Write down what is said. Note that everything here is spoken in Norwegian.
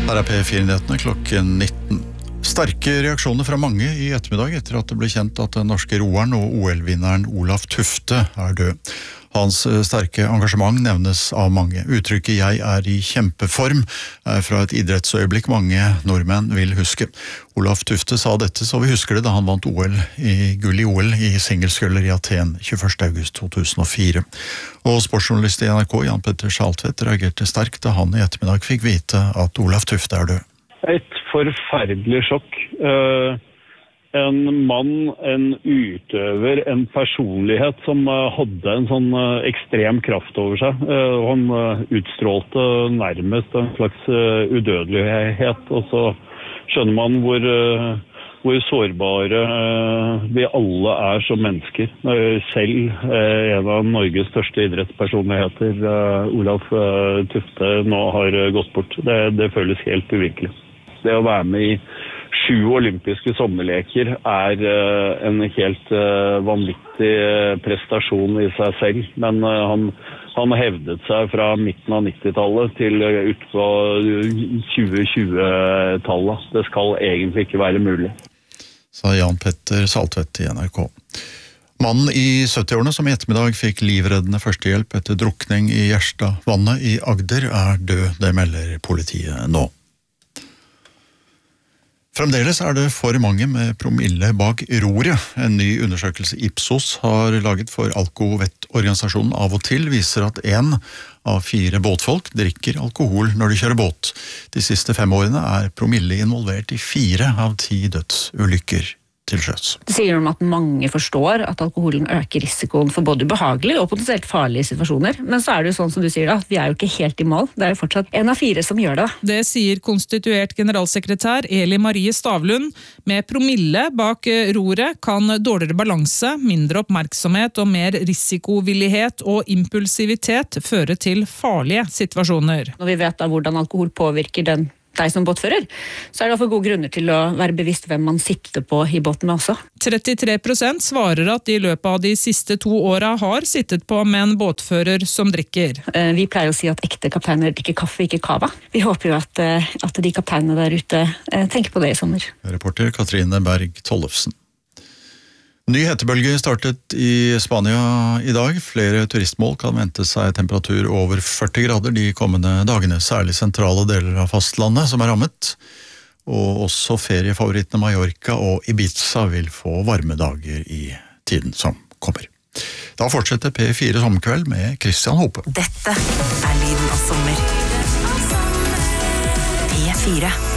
Her er P4-nyhetene klokken 19. Sterke reaksjoner fra mange i ettermiddag etter at det ble kjent at den norske roeren og OL-vinneren Olaf Tufte er død. Hans sterke engasjement nevnes av mange. Uttrykket «jeg er i kjempeform» er fra et idrettsøyeblikk mange nordmenn vil huske. Olaf Tufte sa dette så vi husker det da han vant gull i OL i singelskøller i Aten 21. august 2004. Og sportsjournalist i NRK Jan Petter Saltvedt reagerte sterkt da han i ettermiddag fikk vite at Olaf Tufte er død. Et forferdelig sjokk. En mann, en utøver, en personlighet som hadde en sånn ekstrem kraft over seg. Han utstrålte nærmest en slags udødelighet, og så skjønner man hvor sårbare vi alle er som mennesker. Selv en av Norges største idrettspersonligheter, Olaf Tufte, nå har gått bort. Det føles helt uvirkelig. Det å være med i 7 olympiske sommerleker er en helt vanvittig prestasjon i seg selv, men han hevdet seg fra midten av 90-tallet til ut på 2020-tallet. Det skal egentlig ikke være mulig. Sa Jan Petter Saltvedt i NRK. Mannen i 70-årene som i ettermiddag fikk livreddende førstehjelp etter drukning i Gjerstadvannet i Agder er død, det melder politiet nå. Fremdeles er det for mange med promille bak roret. En ny undersøkelse Ipsos har laget for Alko-Vett-organisasjonen Av og til viser at 1 av 4 båtfolk drikker alkohol når de kjører båt. De siste 5 årene er promille involvert i 4 av 10 dødsulykker til sjøs. Det sier om at mange forstår at alkoholen øker risikoen for både ubehagelige og potensielt farlige situasjoner. Men så er det jo sånn som du sier da, vi er jo ikke helt i mål. Det er jo fortsatt 1 av 4 som gjør det. Det sier konstituert generalsekretær Eli Marie Stavlund. Med promille bak roret kan dårligere balanse, mindre oppmerksomhet og mer risikovillighet og impulsivitet føre til farlige situasjoner. Når vi vet da hvordan alkohol påvirker deg som båtfører, så er det derfor gode grunner til å være bevisst hvem man sitter på i båten med også. 33% svarer at de i løpet av de siste 2 årene har sittet på med en båtfører som drikker. Vi pleier å si at ekte kapteiner drikker kaffe, ikke kava. Vi håper jo at de kapteinene der ute tenker på det i sommer. Reporter Katrine Berg Tollefsen. Ny hetebølge startet i Spania i dag. Flere turistmål kan vente seg temperatur over 40 grader de kommende dagene, særlig sentrale deler av fastlandet som er rammet. Og også feriefavorittene Mallorca og Ibiza vil få varme dager i tiden som kommer. Da fortsetter P4 Sommerkveld med Christian Hope. Dette er lyden av sommer. P4.